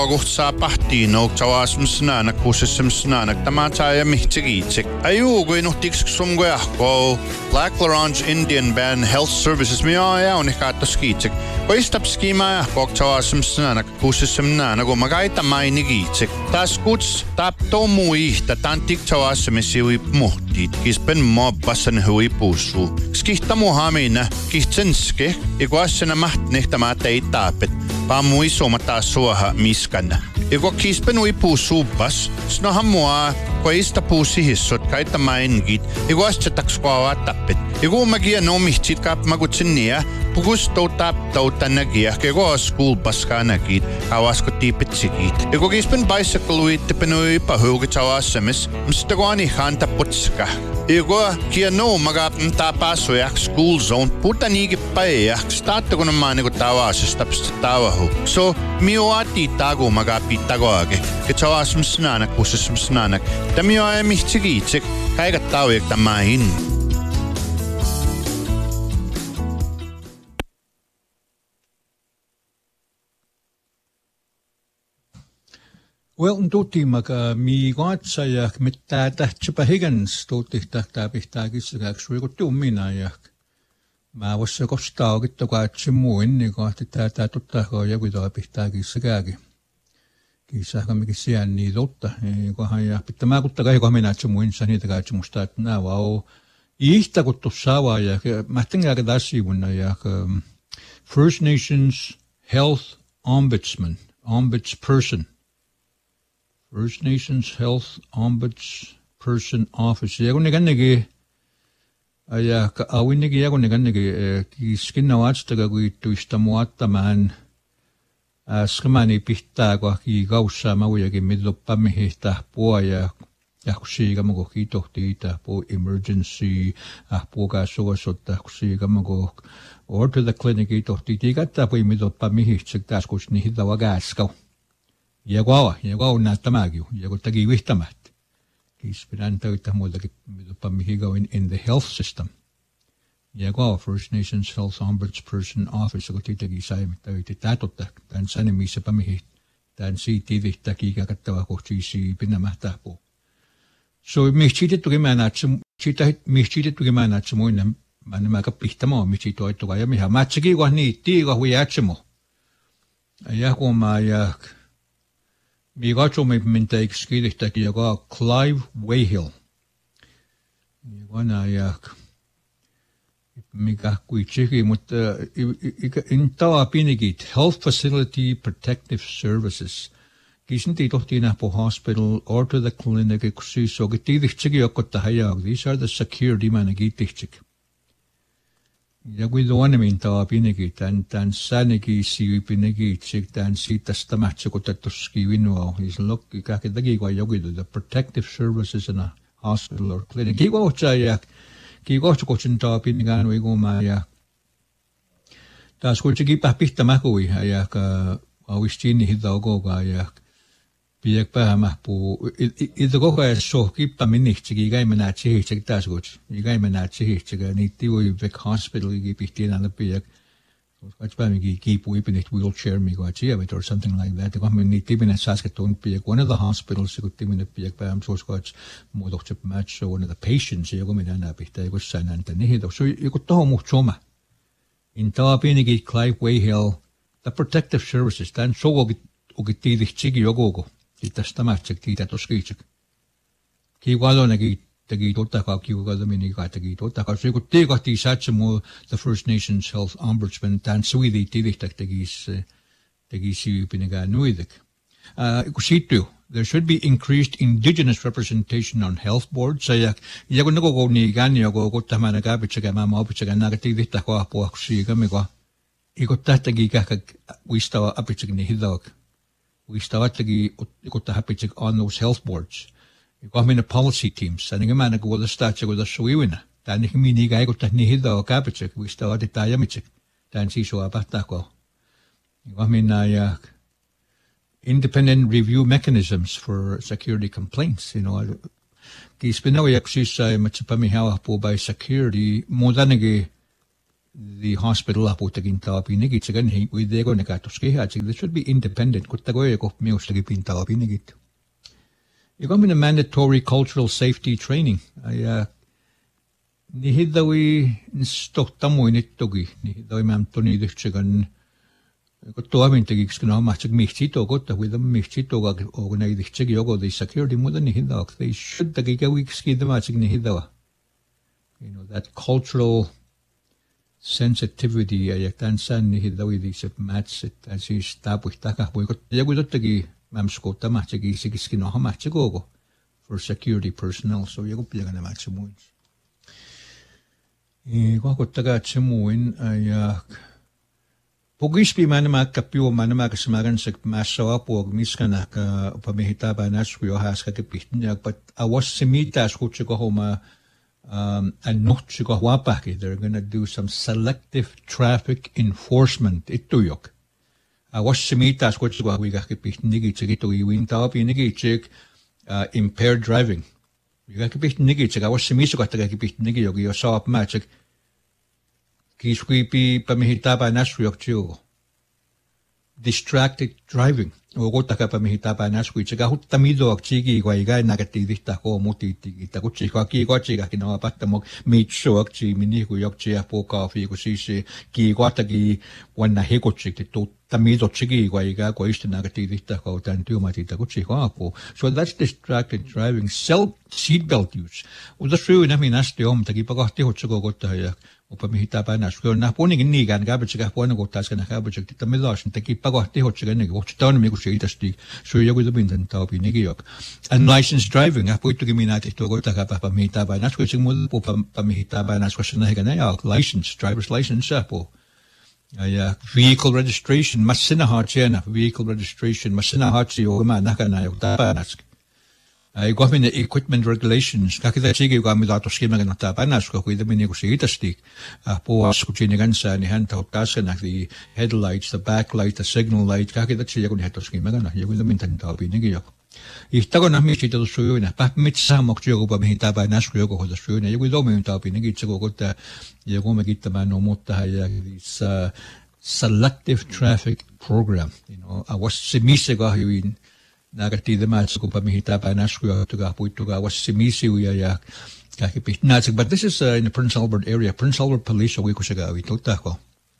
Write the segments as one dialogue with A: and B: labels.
A: Agutsaa pahtiinok tawasmsnaanak kusismsnaanak tamaataya mihtigiitik. Ayuuguinuhtiksumguahko Black Larange Indian Band Health Services miaajaunihkaattoskiitik. Koistapskimaahkok tawasmsnaanak kusismnaanak umagaita mainigiitik. Taas kuts taptomuihta tantik tawasmisiuip muhtiit. Kispen mobbasan hui puusu. Skihtamuhamina kihtsenske ikuassena mahtnihtamaa ei taapet. Paamui somataa suoha miskanna. Iko kispen ui puusuupas, snohan mua koista puusihissot kaita maingit, iko astetakskoa tappet. Iko magia no mihtit kap magutsinnia, pukusto taptauta nagia, iko askuulpaskaa nagit, kawasko tiipetsikit. Iko kispen bicycle ui tipenui pahuugitawasemis, mstako ihan taputska. Iko kieno magapn tapasuyak school zone putanigipayak, staattakunnan maaniku tawasesta tawahu. So, mioati tagu magapitagoage, kitawasmsnaanak kusismsnaanak, tamioa mihtigiitsik, kaikatauyak tamahin.
B: Well, tutti maga mi gaatsayak mittaa tähtsipä higgins tutti tähtää pihtääkissäkäks ruikuttu minäjak. Mä voisi kostaa okittu kaatsi muin, niin kohti tätä tuttaa joku toi pihtääkissäkäkin. Kiissäkä mikin sijään niin totta. Kohan ja pitää mä kutta kai kohan minä muinsa niitä kaatsi musta, että nää vaan ihtä kuttu saavaa ja mä tiedän tässä sivuna ja First Nations Health Ombudsperson. First Nations Health Ombudsperson Office. Ja kun ne kannegi, ja awinegi ja kun ne kannegi, kiskinna vaatstaka kuituista muattamaan, skemani pihtää kohki kaussaa maujakin midloppamme hihtää puo ja kun siikama kohki tohti itä puo emergency, puokaa suosottaa kun siikama kohki or to the clinic tohti tiikattaa puo midloppamme hihtsek taas kun niitä vagaaskau. Ja kun näyttämäkin, ja kun teki vihtämättä. Kiispidän täyttää muutakin, mitä mihin in the health system. Ja kun First Nations Health Ombudsperson Office, kun teki saimme täytti täyttää, tämän sanen missä mihin, tämän siitä vihtäkin kattava kohti pinnämähtää puu. So, mihtiitet tuki mä näetse muinen, mä nämä pihtämään, mihtiit toittukaan, ja mihän mätsäkin, kun niittiin, kun huijätsemo. Ja kun mä mi katsomme mintäiksi kiitäkin, joka on Clive Wayhill. Ja mikä kuitenkin, mutta in tawa pinigit Health Facility Protective Services. Kiisinti tohtiin näpä hospital or to the clinic, kun siis onkin tiiviksikin joku tähän ja these are the security man kiittäksik. Ja kun tuonnemin tawa pinigit, tämän säännökin siivipinigit, tämän siitä stämähtsä, kun tättöski vinua, niin se lokki kaikki teki, kun joku the protective services in a hospital or clinic. Kiikohtsa kutsun tawa pinigään uikumaan, ja taas kuitenkin pihtämäkui, ja avistiin niitä okokaan, ja piek päämähpuu. Ilta koko ajan sohkippa minnihtsäkin, ikä ei näet sihitsäkin taas kutsu. Ikä ei näet sihitsäkin, niitä voi vek hospitalikin pihtiin aina piek. Katsi päivinkin kiipuu ipinit wheelchair, mikä on sievit or something like that. Ja kun niitä tipinet saskettuun piek, one of the hospitals, kun tipinet piek päämäm, suos katsi muutoksep match, one of the patients, joku minä enää pihtää, joku sään niitä niitä. So joku tohon muht soma. In taa pienikin Clive Wayhill, the protective services, tämän sokokin tiivihtsiki joku. Tästä mätsek tiitä toskiitsek. Kiukalonegi teki tottakaa kiukalomini kai teki tottakaa. Se kun tiikahtii satse muu the First Nations Health Ombudsman tämän suidi tiivihtäk teki siivipinekään nuidek. Kun siittyy, there should be increased indigenous representation on health boards. Ja kun nekoko niin känni joko kottamaan käpitsekään mä opitsekään nääkä tiivihtäk koapua kun siikamiko. Iko tähtäkin kähkä uistava apitsekin niin hidavak. We started to happen on those health boards. You mean the policy teams. And again, I go to start with the Sweden. Then you mean you go to Nihida or Capital. We started Diamitic. Then see so about that. You mean independent review mechanisms for security complaints. You know, Kispino Yaxis, much by security more than again. the hospital aputakin taapinigit sagan he with the gonekatoski hatching they should be independent kutagoyako miustagipin taapinigit. You got me a mandatory cultural safety training. I nihidawi stottamuinittogi nihidawi mamtoni dixchigan toamintagix kana machig michtito gotta with them michtito organizing yogo the security more than nihidak they should the gigawiki the machig nihidawa. You know, that cultural sensitivity ayaktansan nihidawi di sep match it as he stop with taka we got yagudotagi mamskota machigi sigiskino hamachigogo for security personnel so yago piyagana machimuins gogotaga chimuin ayak pogispi manama kapio manama kasmagan sek masawa pog miskana ka pamihita ba naskuyo has ka kipitnyak but awas simita skutchiko homa and not they're going to do some selective traffic enforcement ituyok was simitas which we got nigi to win top nigi impaired driving you got nigi was simis got nigi yogi saw up magic kisquipi pamihita ba nasriok distracted driving Ogota pamihita ba naswi chiga hutamido chigi guaiga nagatidista ko mutiti takuchi ki gochiga kinawa patamo micho chi mini guyokchi apo coffee ko sisi ki gotagi wanna hekochi to tamido chigi guaiga ko ist nagatidista ko tantu matita kuchi ko apo so that's distracted driving seat belt use the true na minasti tagi pagati hochgo gotta ya upamihita ba naswi na poni ni gan gabich ga poni gotas kana gabich tamido shin tagi pagati hochga ni hochtan mi Sti so yogo the bindan tapi nigiyok and licensed driving apo ito giminati to go taka pamihita ba nas ko simul po pamihita ba nas ko sinahigan na license driver's license apo vehicle registration masina hachena vehicle registration masina hachi o ma nakana yok ta nas I got in the equipment regulations kakita chigi go mi dato schema na ta panas ko with the mini ko sigita stick po askuchini gansa ni hanta utasa na the headlights the backlight the signal light kakita chigi ko ni hato schema na yo the mintan ta bi nigi yo istago na mi chito suyo na pa mitsa mokjo go ba mi ta ba nas ko ko the suyo na yo do mi ta bi nigi chigo ko ta yo go me gitta ba no mutta ya this selective traffic program you know I was simisega in Nagati the match ko pamihita pa naskuya tuga puituga was simisi uya kakipit natsig but this is in the Prince Albert area Prince Albert police so we ko siya ituta ko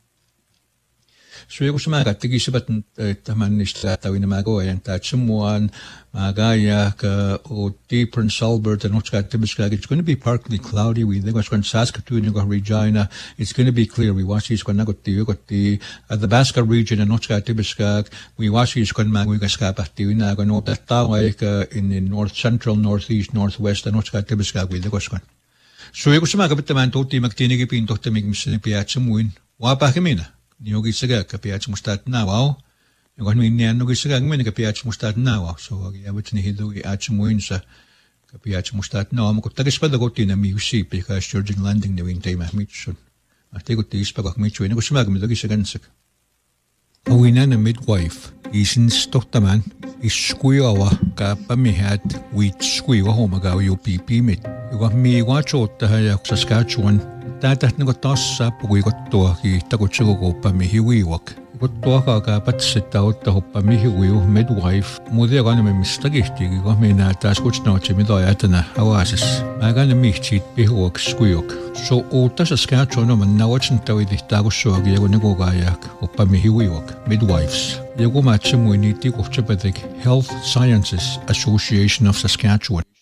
B: so yuko sumaga tigi sibat taman nista tawin mago ayan tachimuan magaya ka o di Prince Albert and what's it's going to be partly cloudy we think was going Saskatoon you got Regina it's going to be clear we watch is going to got the Basca region and what's we watch is going to we skapati we na going to tawa in the north central northeast northwest and what's got Tibiska we think was going so yuko sumaga bitaman toti magtinigi pinto tamig misin piachamuin wa pa kamina Niogi saga kapiach mustat now. You got me Nianogi saga, many kapiach mustat now. So I would need to atch moinsa kapiach mustat now. I'm got the gotin and me sheep because Georgian landing the winter Mitchell. I take it this pagak Mitchell and it was magmi the Gisagansak. A winner midwife is in Stocktaman is squeawa kapami hat with squeawa homaga UPP mit. You got me watch out the Saskatchewan. Tätä niinku tossa puikottua kiittäkutsuko koppa mihiwiwak. Kuttua ka patsetta otta hoppa mihiwiu midwife. Muuten kanemme mistä kihtiikin, kun minä taas kutsnautsi mitä ajatana havasis. Mä kanne mihtiit pihuak skujuk. So uutta Saskatchewan on nauatsin tawitihtaa kussuakin joku nekokajak hoppa mihiwiwak midwives. Joku matsi muiniitti kuhtsapatik Health Sciences Association of Saskatchewan.